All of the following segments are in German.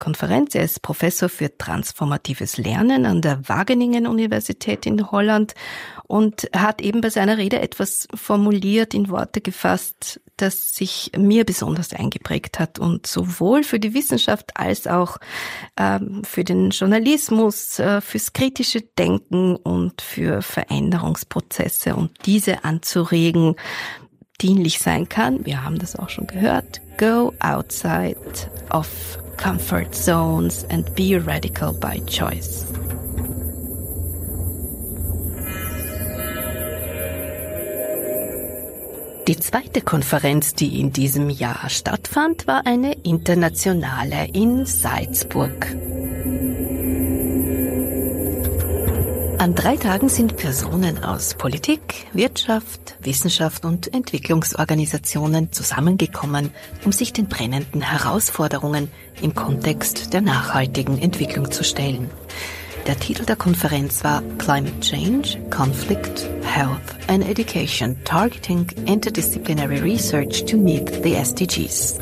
Konferenz. Er ist Professor für transformatives Lernen an der Wageningen-Universität in Holland und hat eben bei seiner Rede etwas formuliert, in Worte gefasst, das sich mir besonders eingeprägt hat und sowohl für die Wissenschaft als auch für den Journalismus, fürs kritische Denken und für Veränderungsprozesse und diese anzuregen, dienlich sein kann. Wir haben das auch schon gehört. Go outside of comfort zones and be radical by choice. Die zweite Konferenz, die in diesem Jahr stattfand, war eine internationale in Salzburg. An 3 Tagen sind Personen aus Politik, Wirtschaft, Wissenschaft und Entwicklungsorganisationen zusammengekommen, um sich den brennenden Herausforderungen im Kontext der nachhaltigen Entwicklung zu stellen. Der Titel der Konferenz war Climate Change, Conflict, Health and Education, Targeting Interdisciplinary Research to Meet the SDGs.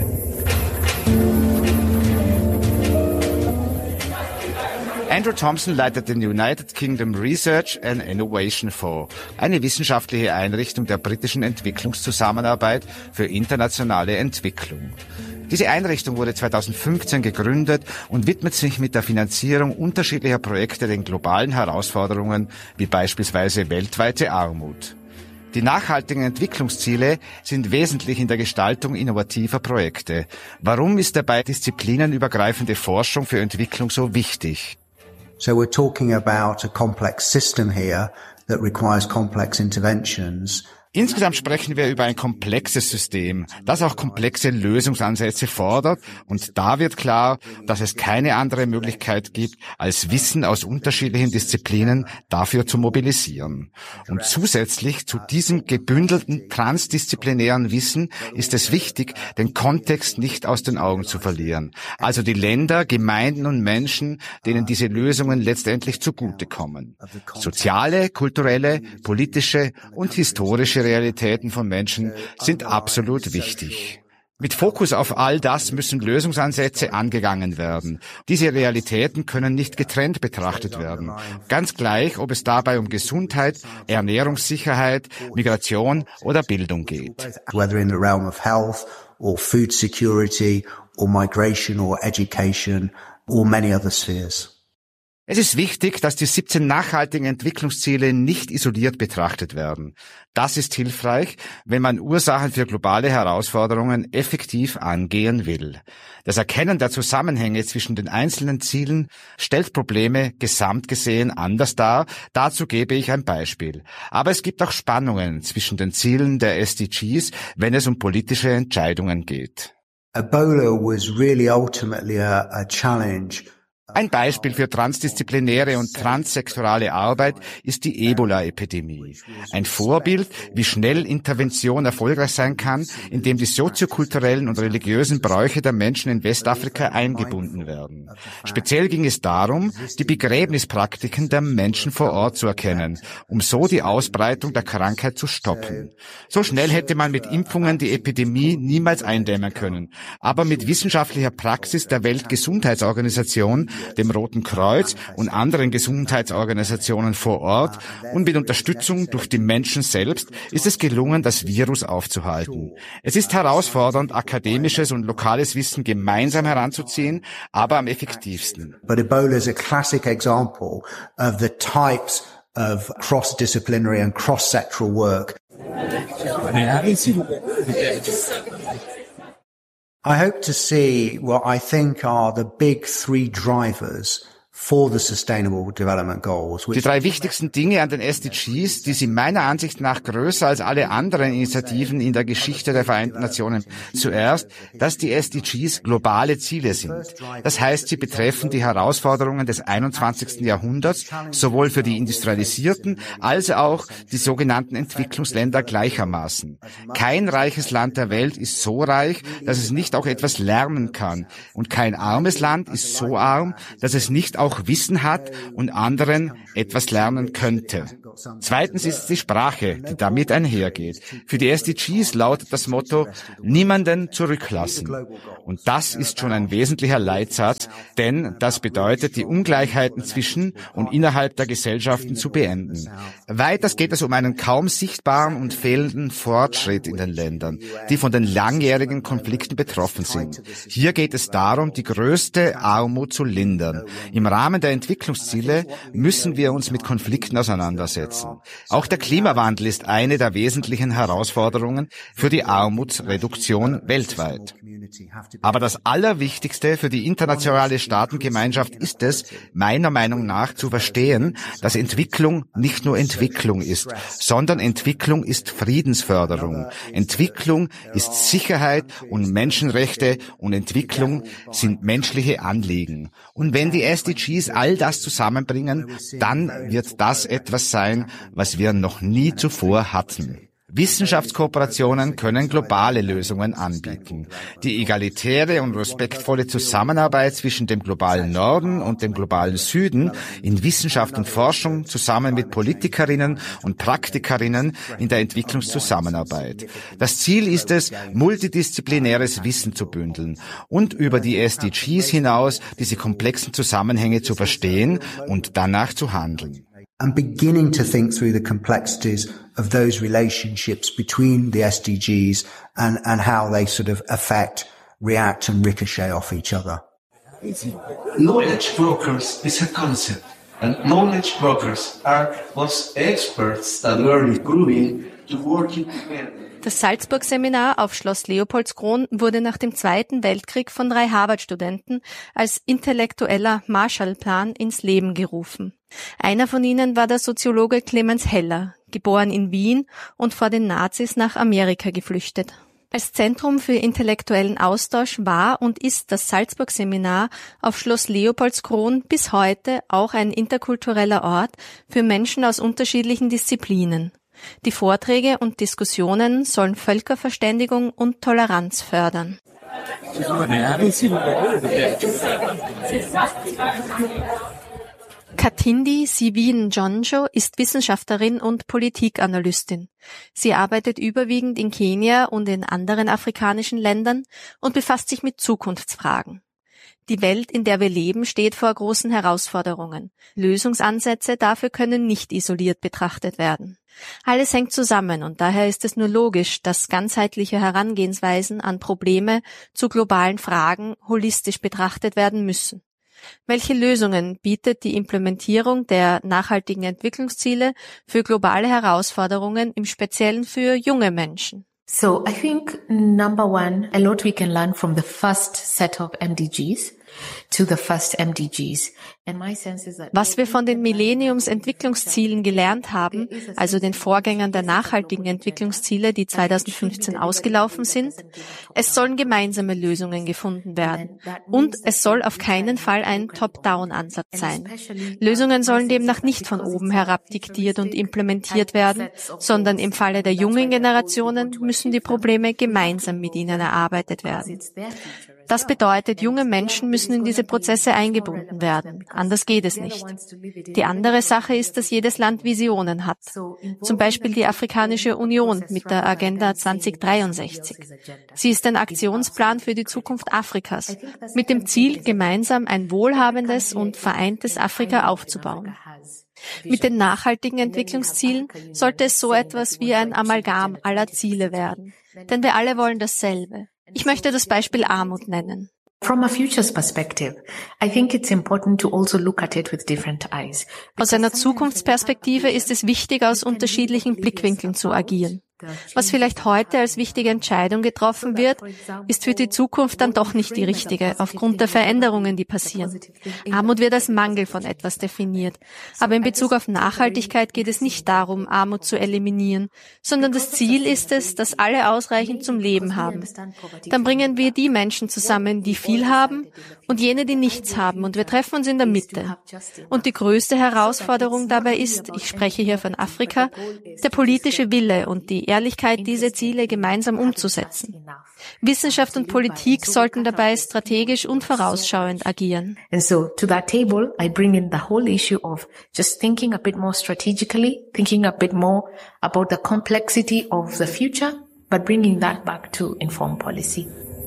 Andrew Thompson leitet den United Kingdom Research and Innovation Fonds, eine wissenschaftliche Einrichtung der britischen Entwicklungszusammenarbeit für internationale Entwicklung. Diese Einrichtung wurde 2015 gegründet und widmet sich mit der Finanzierung unterschiedlicher Projekte den globalen Herausforderungen, wie beispielsweise weltweite Armut. Die nachhaltigen Entwicklungsziele sind wesentlich in der Gestaltung innovativer Projekte. Warum ist dabei disziplinenübergreifende Forschung für Entwicklung so wichtig? So we're talking about a complex system here that requires complex interventions. Insgesamt sprechen wir über ein komplexes System, das auch komplexe Lösungsansätze fordert, und da wird klar, dass es keine andere Möglichkeit gibt, als Wissen aus unterschiedlichen Disziplinen dafür zu mobilisieren. Und zusätzlich zu diesem gebündelten transdisziplinären Wissen ist es wichtig, den Kontext nicht aus den Augen zu verlieren. Also die Länder, Gemeinden und Menschen, denen diese Lösungen letztendlich zugutekommen. Soziale, kulturelle, politische und historische Realitäten von Menschen sind absolut wichtig. Mit Fokus auf all das müssen Lösungsansätze angegangen werden. Diese Realitäten können nicht getrennt betrachtet werden. Ganz gleich, ob es dabei um Gesundheit, Ernährungssicherheit, Migration oder Bildung geht. Whether in the realm of health or food security or migration or education or many other spheres. Es ist wichtig, dass die 17 nachhaltigen Entwicklungsziele nicht isoliert betrachtet werden. Das ist hilfreich, wenn man Ursachen für globale Herausforderungen effektiv angehen will. Das Erkennen der Zusammenhänge zwischen den einzelnen Zielen stellt Probleme gesamt gesehen anders dar. Dazu gebe ich ein Beispiel. Aber es gibt auch Spannungen zwischen den Zielen der SDGs, wenn es um politische Entscheidungen geht. Ebola was really ultimately a challenge. Ein Beispiel für transdisziplinäre und transsektorale Arbeit ist die Ebola-Epidemie. Ein Vorbild, wie schnell Intervention erfolgreich sein kann, indem die soziokulturellen und religiösen Bräuche der Menschen in Westafrika eingebunden werden. Speziell ging es darum, die Begräbnispraktiken der Menschen vor Ort zu erkennen, um so die Ausbreitung der Krankheit zu stoppen. So schnell hätte man mit Impfungen die Epidemie niemals eindämmen können. Aber mit wissenschaftlicher Praxis der Weltgesundheitsorganisation, dem Roten Kreuz und anderen Gesundheitsorganisationen vor Ort und mit Unterstützung durch die Menschen selbst ist es gelungen, das Virus aufzuhalten. Es ist herausfordernd, akademisches und lokales Wissen gemeinsam heranzuziehen, aber am effektivsten. But Ebola is a classic example of the types of cross-disciplinary and cross-sectoral work. I hope to see what I think are the big 3 drivers for the Sustainable Development Goals. Die 3 wichtigsten Dinge an den SDGs, die sind meiner Ansicht nach größer als alle anderen Initiativen in der Geschichte der Vereinten Nationen. Zuerst, dass die SDGs globale Ziele sind. Das heißt, sie betreffen die Herausforderungen des 21. Jahrhunderts, sowohl für die industrialisierten als auch die sogenannten Entwicklungsländer gleichermaßen. Kein reiches Land der Welt ist so reich, dass es nicht auch etwas lernen kann. Und kein armes Land ist so arm, dass es nicht auch auch Wissen hat und anderen etwas lernen könnte. Zweitens ist die Sprache, die damit einhergeht. Für die SDGs lautet das Motto, niemanden zurücklassen. Und das ist schon ein wesentlicher Leitsatz, denn das bedeutet, die Ungleichheiten zwischen und innerhalb der Gesellschaften zu beenden. Weiters geht es um einen kaum sichtbaren und fehlenden Fortschritt in den Ländern, die von den langjährigen Konflikten betroffen sind. Hier geht es darum, die größte Armut zu lindern. Im Rahmen der Entwicklungsziele müssen wir uns mit Konflikten auseinandersetzen. Auch der Klimawandel ist eine der wesentlichen Herausforderungen für die Armutsreduktion weltweit. Aber das Allerwichtigste für die internationale Staatengemeinschaft ist es, meiner Meinung nach, zu verstehen, dass Entwicklung nicht nur Entwicklung ist, sondern Entwicklung ist Friedensförderung. Entwicklung ist Sicherheit und Menschenrechte und Entwicklung sind menschliche Anliegen. Und wenn die SDGs all das zusammenbringen, dann wird das etwas sein, was wir noch nie zuvor hatten. Wissenschaftskooperationen können globale Lösungen anbieten. Die egalitäre und respektvolle Zusammenarbeit zwischen dem globalen Norden und dem globalen Süden in Wissenschaft und Forschung zusammen mit Politikerinnen und Praktikerinnen in der Entwicklungszusammenarbeit. Das Ziel ist es, multidisziplinäres Wissen zu bündeln und über die SDGs hinaus diese komplexen Zusammenhänge zu verstehen und danach zu handeln. And beginning to think through the complexities of those relationships between the SDGs and how they sort of affect, react and ricochet off each other. Knowledge brokers is a concept, and knowledge brokers are those experts that we are recruiting to work together. Das Salzburg-Seminar auf Schloss Leopoldskron wurde nach dem Zweiten Weltkrieg von 3 Harvard-Studenten als intellektueller Marshallplan ins Leben gerufen. Einer von ihnen war der Soziologe Clemens Heller, geboren in Wien und vor den Nazis nach Amerika geflüchtet. Als Zentrum für intellektuellen Austausch war und ist das Salzburg-Seminar auf Schloss Leopoldskron bis heute auch ein interkultureller Ort für Menschen aus unterschiedlichen Disziplinen. Die Vorträge und Diskussionen sollen Völkerverständigung und Toleranz fördern. Katindi Sivin-Jonjo ist Wissenschaftlerin und Politikanalystin. Sie arbeitet überwiegend in Kenia und in anderen afrikanischen Ländern und befasst sich mit Zukunftsfragen. Die Welt, in der wir leben, steht vor großen Herausforderungen. Lösungsansätze dafür können nicht isoliert betrachtet werden. Alles hängt zusammen und daher ist es nur logisch, dass ganzheitliche Herangehensweisen an Probleme zu globalen Fragen holistisch betrachtet werden müssen. Welche Lösungen bietet die Implementierung der nachhaltigen Entwicklungsziele für globale Herausforderungen, im Speziellen für junge Menschen? So I think number one, a lot we can learn from the first set of MDGs to the first MDGs. And my sense is that was wir von den Millenniums-Entwicklungszielen gelernt haben, also den Vorgängern der nachhaltigen Entwicklungsziele, die 2015 ausgelaufen sind, es sollen gemeinsame Lösungen gefunden werden. Und es soll auf keinen Fall ein Top-Down-Ansatz sein. Lösungen sollen demnach nicht von oben herab diktiert und implementiert werden, sondern im Falle der jungen Generationen müssen die Probleme gemeinsam mit ihnen erarbeitet werden. Das bedeutet, junge Menschen müssen in diese Prozesse eingebunden werden. Anders geht es nicht. Die andere Sache ist, dass jedes Land Visionen hat. Zum Beispiel die Afrikanische Union mit der Agenda 2063. Sie ist ein Aktionsplan für die Zukunft Afrikas, mit dem Ziel, gemeinsam ein wohlhabendes und vereintes Afrika aufzubauen. Mit den nachhaltigen Entwicklungszielen sollte es so etwas wie ein Amalgam aller Ziele werden. Denn wir alle wollen dasselbe. Ich möchte das Beispiel Armut nennen. From a futures perspective, I think it's important to also look at it with different eyes. Aus einer Zukunftsperspektive ist es wichtig, aus unterschiedlichen Blickwinkeln zu agieren. Was vielleicht heute als wichtige Entscheidung getroffen wird, ist für die Zukunft dann doch nicht die richtige, aufgrund der Veränderungen, die passieren. Armut wird als Mangel von etwas definiert. Aber in Bezug auf Nachhaltigkeit geht es nicht darum, Armut zu eliminieren, sondern das Ziel ist es, dass alle ausreichend zum Leben haben. Dann bringen wir die Menschen zusammen, die viel haben, und jene, die nichts haben, und wir treffen uns in der Mitte. Und die größte Herausforderung dabei ist, ich spreche hier von Afrika, der politische Wille und die Ehrlichkeit, diese Ziele gemeinsam umzusetzen. Wissenschaft und Politik sollten dabei strategisch und vorausschauend agieren. And so to that table, I bring in the whole issue of just thinking a bit more strategically, thinking a bit more about the complexity of the future, but bringing that back to informed policy.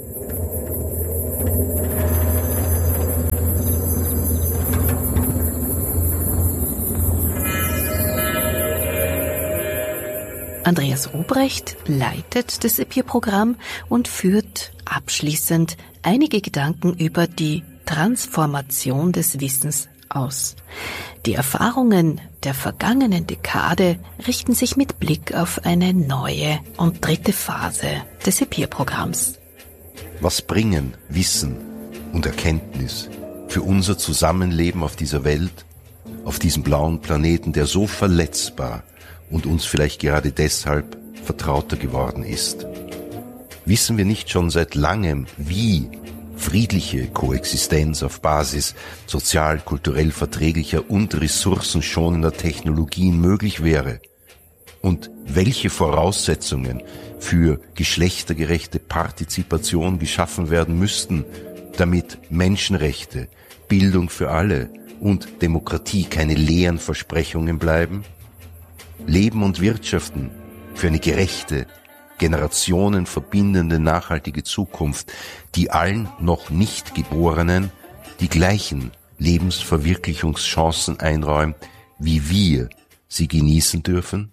Andreas Rupprecht leitet das EPIR-Programm und führt abschließend einige Gedanken über die Transformation des Wissens aus. Die Erfahrungen der vergangenen Dekade richten sich mit Blick auf eine neue und dritte Phase des EPIR-Programms. Was bringen Wissen und Erkenntnis für unser Zusammenleben auf dieser Welt, auf diesem blauen Planeten, der so verletzbar und uns vielleicht gerade deshalb vertrauter geworden ist? Wissen wir nicht schon seit langem, wie friedliche Koexistenz auf Basis sozial, kulturell verträglicher und ressourcenschonender Technologien möglich wäre? Und welche Voraussetzungen für geschlechtergerechte Partizipation geschaffen werden müssten, damit Menschenrechte, Bildung für alle und Demokratie keine leeren Versprechungen bleiben? Leben und Wirtschaften für eine gerechte, generationenverbindende, nachhaltige Zukunft, die allen noch nicht Geborenen die gleichen Lebensverwirklichungschancen einräumt, wie wir sie genießen dürfen?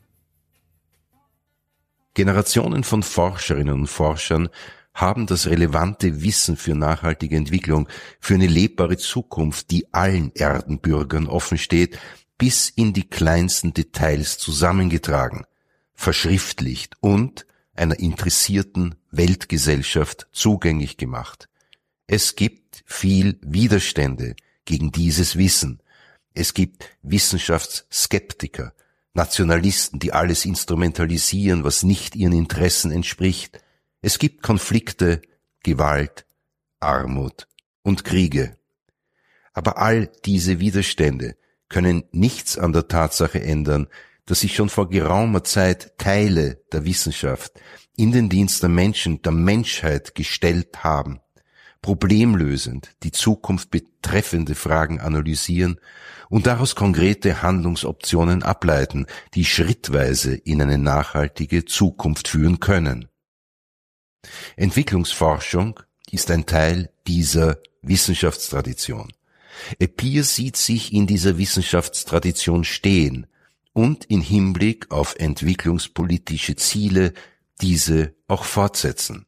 Generationen von Forscherinnen und Forschern haben das relevante Wissen für nachhaltige Entwicklung, für eine lebbare Zukunft, die allen Erdenbürgern offen steht, bis in die kleinsten Details zusammengetragen, verschriftlicht und einer interessierten Weltgesellschaft zugänglich gemacht. Es gibt viel Widerstände gegen dieses Wissen. Es gibt Wissenschaftsskeptiker, Nationalisten, die alles instrumentalisieren, was nicht ihren Interessen entspricht. Es gibt Konflikte, Gewalt, Armut und Kriege. Aber all diese Widerstände können nichts an der Tatsache ändern, dass sich schon vor geraumer Zeit Teile der Wissenschaft in den Dienst der Menschen, der Menschheit gestellt haben, problemlösend die Zukunft betreffende Fragen analysieren und daraus konkrete Handlungsoptionen ableiten, die schrittweise in eine nachhaltige Zukunft führen können. Entwicklungsforschung ist ein Teil dieser Wissenschaftstradition. EPIR sieht sich in dieser Wissenschaftstradition stehen und in Hinblick auf entwicklungspolitische Ziele diese auch fortsetzen.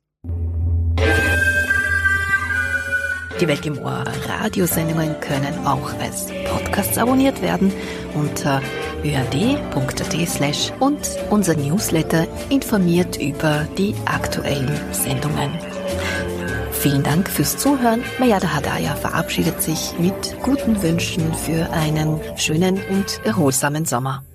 Die Welt im Ohr Radiosendungen können auch als Podcasts abonniert werden unter öad.at/ und unser Newsletter informiert über die aktuellen Sendungen. Vielen Dank fürs Zuhören. Mayada Hadaya verabschiedet sich mit guten Wünschen für einen schönen und erholsamen Sommer.